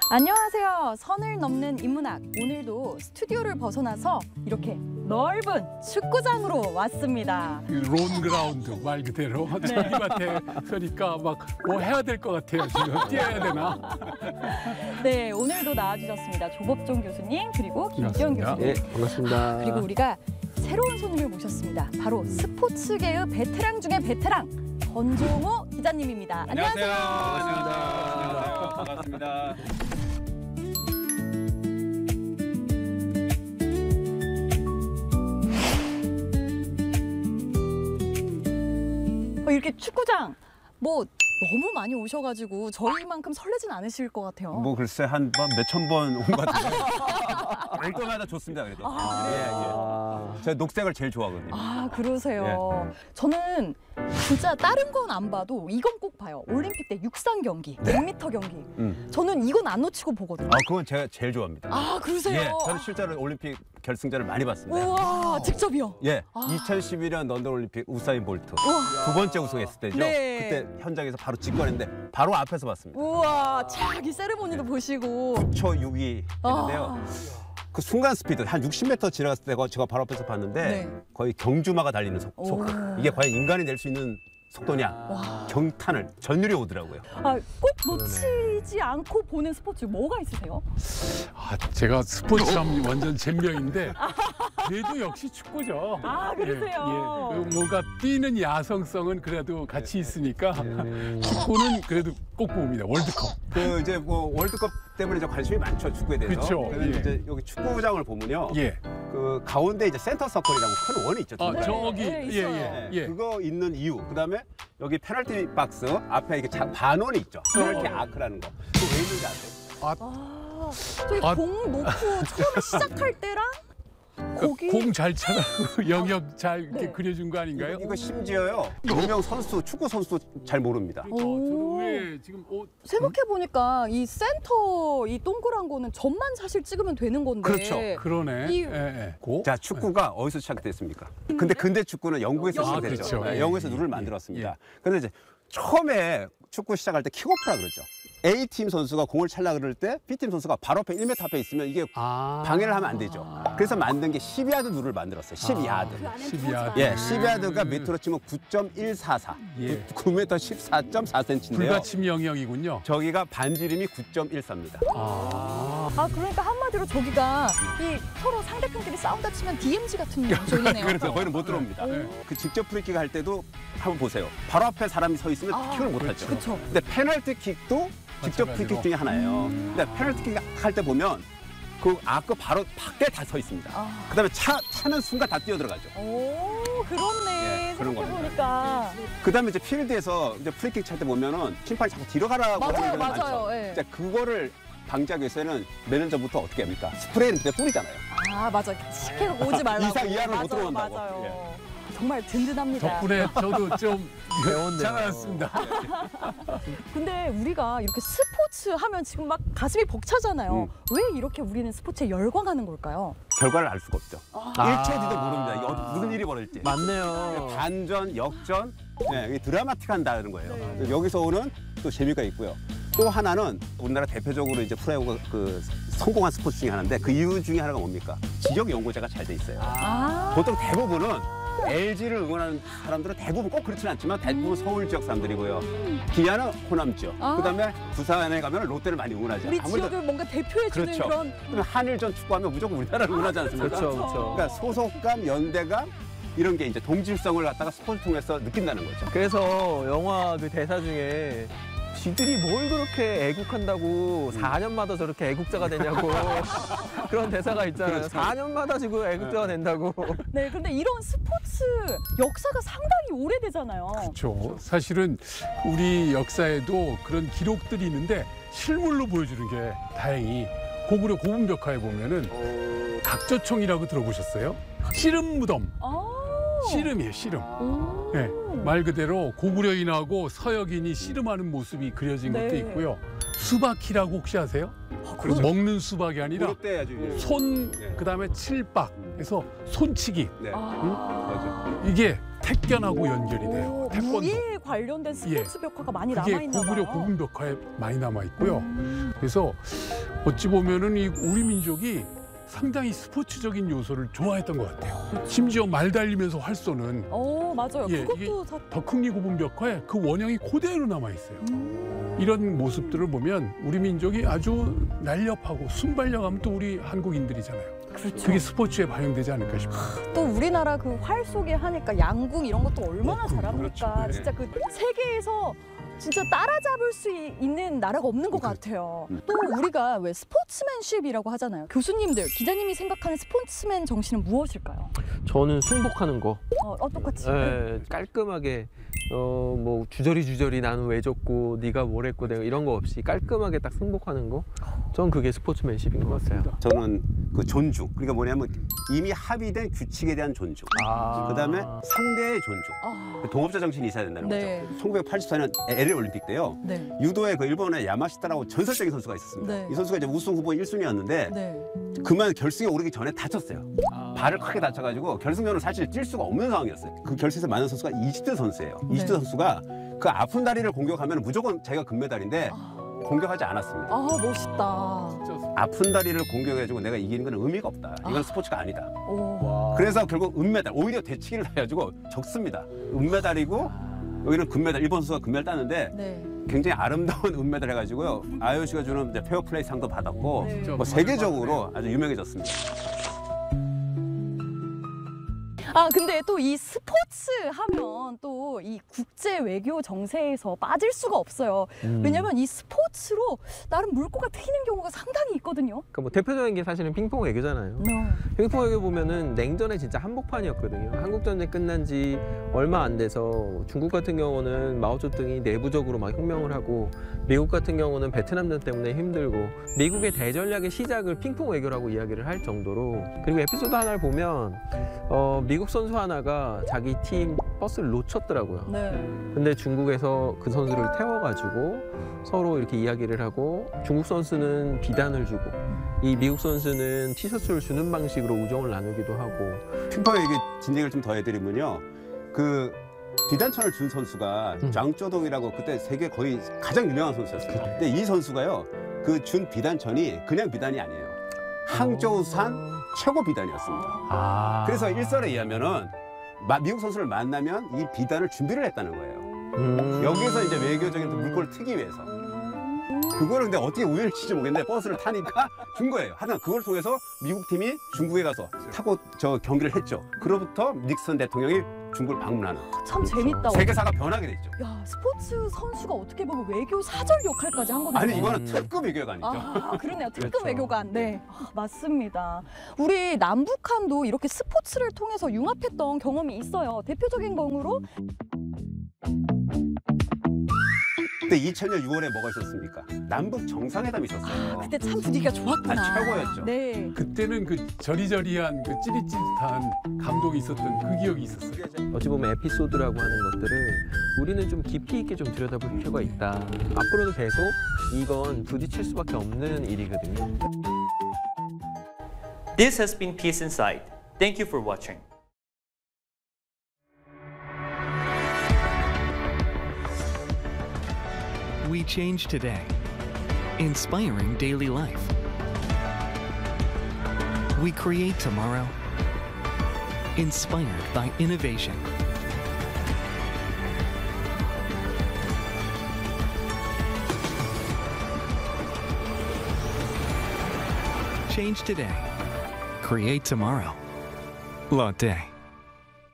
안녕하세요. 선을 넘는 인문학. 오늘도 스튜디오를 벗어나서 이렇게 넓은 축구장으로 왔습니다. 론그라운드 말 그대로 자기한테 서니까 막 뭐 해야 될 것 같아요. 지금 뛰어야 되나? 네, 오늘도 나와주셨습니다. 조법종 교수님 그리고 김지영 반갑습니다. 교수님. 네, 반갑습니다. 그리고 우리가 새로운 손님을 모셨습니다. 바로 스포츠계의 베테랑 중의 베테랑 권종호 기자님입니다. 안녕하세요. 반갑습니다. 이렇게 축구장 뭐 너무 많이 오셔가지고 저희만큼 설레진 않으실 것 같아요. 뭐 글쎄 한 번 몇천 번 온 것 같은데 올 때마다 좋습니다. 그래도. 제가 녹색을 제일 좋아하거든요. 아, 그러세요. 저는 진짜 다른 건 안 봐도 이건 꼭 봐요. 올림픽 때 육상 경기, 100m 경기. 저는 이건 안 놓치고 보거든요. 아, 그건 제가 제일 좋아합니다. 아, 그러세요? 예, 저는 실제로 올림픽 결승전을 많이 봤습니다. 우와, 직접이요? 예, 2012년 런던 올림픽 우사인 볼트 우와. 두 번째 우승했을 때죠. 네. 그때 현장에서 바로 직관했는데 바로 앞에서 봤습니다. 우와, 자기 세레모니도 보시고. 9초 6위 했는데요. 그 순간 스피드 한 60m 지나갔을 때 제가 바로 앞에서 봤는데 네. 거의 경주마가 달리는 속도. 이게 과연 인간이 낼 수 있는 속도냐? 와. 경탄을 전율이 오더라고요. 아, 꼭 놓치지 않고 보는 스포츠 뭐가 있으세요? 아, 제가 스포츠 하면 완전 잼명인데 그래도 역시 축구죠. 아, 그러세요? 예. 뭔가 뛰는 야성성은 그래도 같이 있으니까 축구는 그래도 꼭 봅니다. 월드컵. 그 이제 뭐 월드컵 때문에 이제 관심이 많죠, 축구에 대해서. 그쵸, 그래서 예. 이제 여기 축구장을 보면요. 예. 그 가운데 이제 센터 서클이라고 큰 원이 있죠. 아, 네, 저기 네, 있어요. 예. 그거 있는 이유. 그다음에 여기 페널티 박스 앞에 이게 반원이 있죠. 페널티 아크라는 거. 그거 왜 있는지 아세요? 아, 저희 아. 공 놓고 처음에 시작할 때랑 거기 공 잘 차라고 영역 잘 이렇게 네. 그려준 거 아닌가요? 이거 심지어요. 유명 선수, 축구 선수도 잘 모릅니다. 그러니까 오. 저도 왜 지금 생각해 보니까 이 센터 이 동그란 거는 점만 사실 찍으면 되는 건데. 그렇죠. 그러네. 이- 고? 자, 축구가 어디서 시작됐습니까? 근데 축구는 영국에서 영국. 시작됐죠. 그렇죠. 예, 영국에서 예, 룰을 예, 만들었습니다. 근데 이제 처음에 축구 시작할 때 킥오프라 그러죠. A팀 선수가 공을 찰라 그럴 때 B팀 선수가 바로 앞에 1m 앞에 있으면 이게 방해를 하면 안 되죠. 그래서 만든 게 10야드 룰을 만들었어요. 10야드. 12야드. 예, 10야드가 미터로 치면 9.144. 예. 9m 14.4cm인데요. 불가침 영역이군요. 저기가 반지름이 9.13입니다. 아, 그러니까 한마디로 저기가 이 서로 상대편끼리 싸우다 치면 DMZ 같은 존이네요. 그래서 거기는 못 들어옵니다. 그 직접 프리킥 할 때도 한번 보세요. 바로 앞에 사람이 서 있으면 킥을 못 하죠. 그렇죠. 근데 페널티 킥도 직접 마찬가지로. 프리킥 중에 하나예요. 근데 페널티 킥 할 때 보면 그 아크 바로 밖에 다 서 있습니다. 그다음에 차는 순간 다 뛰어 들어가죠. 오, 그렇네. 예, 그런 생각해 겁니다. 보니까. 그다음에 이제 필드에서 이제 프리킥 찰 때 보면은 심판이 자꾸 뒤로 가라고 맞아요, 하는 경우가 맞아요. 많죠. 예. 이제 그거를 방지하기 위해서는 매너저부터 어떻게 합니까? 스프레이를 그때 뿌리잖아요. 아, 맞아. 시켜서 오지 말라고. 이상 이하로 못 맞아요, 들어온다고. 맞아요. 정말 든든합니다. 덕분에 저도 좀 배웠네요. 잘 알았습니다. 근데 우리가 이렇게 스포츠 하면 지금 막 가슴이 벅차잖아요. 왜 이렇게 우리는 스포츠에 열광하는 걸까요? 결과를 알 수가 없죠. 일체지도 모릅니다. 이게 무슨 일이 벌어질지. 맞네요. 반전, 역전, 네, 이게 드라마틱한다는 거예요. 여기서 오는 또 재미가 있고요. 또 하나는 우리나라 대표적으로 이제 프로야구가 그 성공한 스포츠 중에 하나인데 그 이유 중에 하나가 뭡니까? 지역 연고제가 잘 돼 있어요. 아, 보통 대부분은 LG를 응원하는 사람들은 대부분 꼭 그렇지는 않지만 대부분 서울 지역 사람들이고요. 기아는 호남 지역. 아. 그다음에 부산에 가면 롯데를 많이 응원하죠. 우리 지역을 뭔가 대표해주는 그렇죠. 그런. 그럼 한일전 축구하면 무조건 우리나라를 응원하지 않습니까? 그렇죠, 그렇죠. 그러니까 소속감, 연대감 이런 게 이제 동질성을 갖다가 스포츠 통해서 느낀다는 거죠. 그래서 영화 그 대사 중에 지들이 뭘 그렇게 애국한다고 4년마다 저렇게 애국자가 되냐고 그런 대사가 있잖아요. 그렇죠. 4년마다 지금 애국자가 된다고. 네, 근데 이런 스포츠 역사가 상당히 오래되잖아요. 그렇죠. 사실은 우리 역사에도 그런 기록들이 있는데 실물로 보여주는 게 다행히 고구려 고분벽화에 보면은 각조총이라고 들어보셨어요? 씨름 무덤. 아, 씨름이에요, 씨름. 오. 네, 말 그대로 고구려인하고 서역인이 씨름하는 모습이 그려진 네. 것도 있고요. 수박이라고 혹시 아세요? 그렇죠. 먹는 수박이 아니라 그럴 때 아주 이제 손, 네. 그다음에 칠박, 해서 손치기. 네. 아. 맞아. 이게 택견하고 연결이 돼요. 오, 태권도. 무예에 관련된 스포츠 벽화가 많이 그게 남아있나 봐요. 고구려 고분벽화에 많이 남아 있고요. 그래서 어찌 보면은 이 우리 민족이 상당히 스포츠적인 요소를 좋아했던 것 같아요. 심지어 말 달리면서 활 쏘는 맞아요. 예, 그것도 다. 덕흥리 고분벽화에 그 원형이 그대로 남아 있어요. 이런 모습들을 보면 우리 민족이 아주 날렵하고 순발력하면 또 우리 한국인들이잖아요. 그렇죠. 그게 스포츠에 반영되지 않을까 싶어요. 또 우리나라 그 활 쏘기 하니까 양궁 이런 것도 얼마나 잘합니까? 그렇죠. 네. 진짜 그 세계에서 진짜 따라잡을 수 있는 나라가 없는 것 같아요. 또 우리가 왜 스포츠맨십이라고 하잖아요. 교수님들, 기자님이 생각하는 스포츠맨 정신은 무엇일까요? 저는 승복하는 거. 똑같이. 깔끔하게 뭐 주저리 나는 왜 졌고 네가 뭘 했고 내가 이런 거 없이 깔끔하게 딱 승복하는 거. 전 그게 스포츠맨십인 것 같아요. 저는 그 존중. 그러니까 뭐냐면 이미 합의된 규칙에 대한 존중. 그다음에 상대의 존중. 동업자 정신이 있어야 된다는 네. 거죠. 1984년 LA 올림픽 때요. 네. 유도에 그 일본의 야마시타라고 전설적인 선수가 있었습니다. 네. 이 선수가 이제 우승 후보 1순위였는데 네. 그만 결승에 오르기 전에 다쳤어요. 발을 크게 다쳐가지고 결승전을 사실 뛸 수가 없는 상황이었어요. 그 결승에서 만난 선수가 이지트 선수예요. 네. 이지트 선수가 그 아픈 다리를 공격하면 무조건 자기가 금메달인데 공격하지 않았습니다. 멋있다. 아픈 다리를 공격해가지고 내가 이기는 건 의미가 없다. 이건 스포츠가 아니다. 오. 그래서 결국 은메달, 오히려 대치기를 해가지고 적습니다. 은메달이고 여기는 금메달, 일본 선수가 금메달 땄는데 네. 굉장히 아름다운 은메달 해가지고요. IOC가 주는 이제 페어플레이 상도 받았고 네. 뭐 세계적으로 아주 유명해졌습니다. 근데 또 이 스포츠 하면 또 이 국제 외교 정세에서 빠질 수가 없어요. 왜냐면 이 스포츠로 나름 물꼬가 트이는 경우가 상당히 있거든요. 그러니까 뭐 대표적인 게 사실은 핑퐁 외교잖아요. 핑퐁 외교 보면은 냉전에 진짜 한복판이었거든요. 한국 전쟁 끝난 지 얼마 안 돼서 중국 같은 경우는 마오쩌둥이 내부적으로 막 혁명을 하고 미국 같은 경우는 베트남전 때문에 힘들고 미국의 대전략의 시작을 핑퐁 외교라고 이야기를 할 정도로 그리고 에피소드 하나를 보면 미국 선수 하나가 자기 팀 버스를 놓쳤더라고요. 네. 근데 중국에서 그 선수를 태워가지고 서로 이렇게 이야기를 하고 중국 선수는 비단을 주고 이 미국 선수는 티셔츠를 주는 방식으로 우정을 나누기도 하고 핑퐁에게 진행을 좀 더 해드리면요. 그 비단천을 준 선수가 장쩌동이라고 그때 세계 거의 가장 유명한 선수였어요. 근데 이 선수가요. 그 준 비단천이 그냥 비단이 아니에요. 항저우산 최고 비단이었습니다. 그래서 일설에 의하면은 미국 선수를 만나면 이 비단을 준비를 했다는 거예요. 여기서 이제 외교적인 물꼬를 트기 위해서. 그거를 근데 어떻게 우연일지 모르겠는데 버스를 타니까 준 거예요. 하여튼 그걸 통해서 미국 팀이 중국에 가서 타고 저 경기를 했죠. 그로부터 닉슨 대통령이 중국을 방문하는. 참 재밌다. 세계사가 변하게 됐죠. 야, 스포츠 선수가 어떻게 보면 외교 사절 역할까지 한 거네요. 아니 이거는 특급 외교관이죠. 그러네요. 특급 그렇죠. 외교관. 네, 맞습니다. 우리 남북한도 이렇게 스포츠를 통해서 융합했던 경험이 있어요. 대표적인 경우로 그때 2000년 6월에 뭐가 있었습니까? 남북 정상회담이 있었어요. 그때 참 분위기가 좋았구나. 최고였죠. 네. 그때는 그 저리저리한 그 찌릿찌릿한 감동이 있었던 그 기억이 있었어요. 어찌 보면 에피소드라고 하는 것들을 우리는 좀 깊이 있게 좀 들여다볼 필요가 있다. 앞으로도 계속 이건 부딪힐 수밖에 없는 일이거든요. This has been Peace Inside. Thank you for watching. We change today, inspiring daily life. We create tomorrow, inspired by innovation. Change today, create tomorrow. Lotte.